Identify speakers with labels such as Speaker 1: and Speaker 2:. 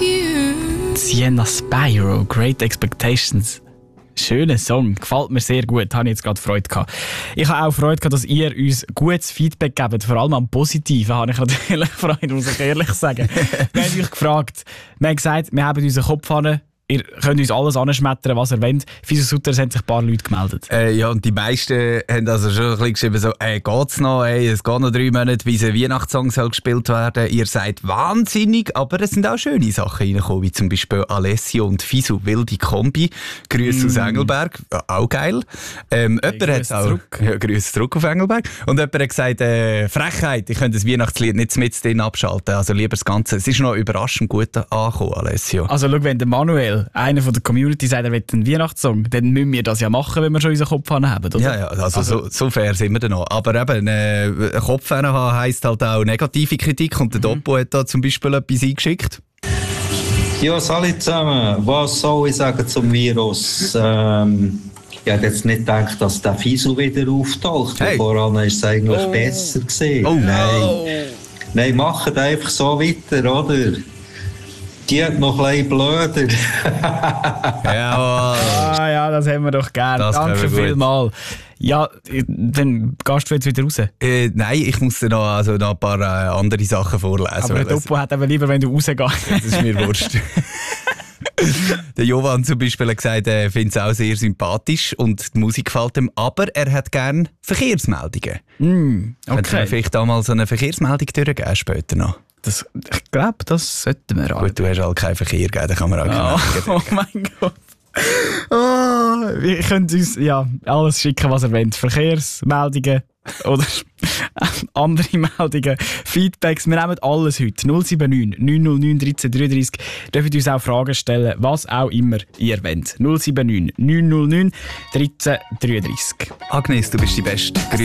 Speaker 1: Sienna Spyro, Great Expectations. Schöner Song, gefällt mir sehr gut, habe ich jetzt gerade Freude gehabt. Ich habe auch Freude gehabt, dass ihr uns gutes Feedback gebt, vor allem am Positiven habe ich natürlich Freude, muss ich ehrlich sagen. Wir haben euch gefragt, wir haben gesagt, wir haben unseren Kopf an. Ihr könnt uns alles anschmettern, was ihr wollt. Fiesusutter haben sich ein paar Leute gemeldet.
Speaker 2: Ja, und die meisten haben also schon ein bisschen geschrieben, so, geht's noch, es geht noch 3 Monate, wie ein Weihnachtssong soll gespielt werden. Ihr seid wahnsinnig, aber es sind auch schöne Sachen reingekommen, wie zum Beispiel Alessio und Fisu, wilde Kombi. Grüße aus Engelberg, auch geil. Jemand hat auch Grüße zurück auf Engelberg. Und jemand hat gesagt, Frechheit, ich könnte das Weihnachtslied nicht mit drin abschalten, also lieber das Ganze. Es ist noch überraschend gut angekommen, Alessio.
Speaker 1: Also schau, wenn der Manuel, einer von der Community, sagt, er will einen Weihnachtssong, dann müssen wir das ja machen, wenn wir schon unseren Kopf haben. Oder?
Speaker 2: Ja, also so fair sind wir dann noch. Aber eben, Kopf haben heisst halt auch negative Kritik und der Doppo hat da zum Beispiel etwas eingeschickt.
Speaker 3: Ja, salut zusammen. Was soll ich sagen zum Virus? Ich hätte jetzt nicht gedacht, dass der Fisu wieder auftaucht. Hey. Voran war es eigentlich besser gewesen.
Speaker 2: Oh.
Speaker 3: Nein, macht einfach so weiter, oder? Die hat noch ein bisschen blöder.
Speaker 2: Jawohl.
Speaker 1: Ja, das haben wir doch gerne. Danke vielmals. Ja, dann gehst du jetzt wieder raus.
Speaker 2: Nein, ich muss dir noch ein paar andere Sachen vorlesen.
Speaker 1: Aber der Doppo hat aber lieber, wenn du rausgehst.
Speaker 2: Das ist mir wurscht. Der Jovan zum Beispiel hat gesagt, er findet es auch sehr sympathisch und die Musik gefällt ihm, aber er hat gerne Verkehrsmeldungen.
Speaker 1: Okay.
Speaker 2: Könnte man vielleicht auch mal so eine Verkehrsmeldung durchgeben später noch?
Speaker 1: Ich glaube, das sollten wir auch.
Speaker 2: Gut, du hast halt keinen Verkehr gegeben, da kann man auch
Speaker 1: Oh mein Gott. Ihr könnt uns alles schicken, was ihr wollt. Verkehrsmeldungen oder andere Meldungen, Feedbacks. Wir nehmen alles heute. 079 909 1333. Dürft uns auch Fragen stellen, was auch immer ihr wollt. 079 909 1333.
Speaker 2: Agnes, du bist die Beste.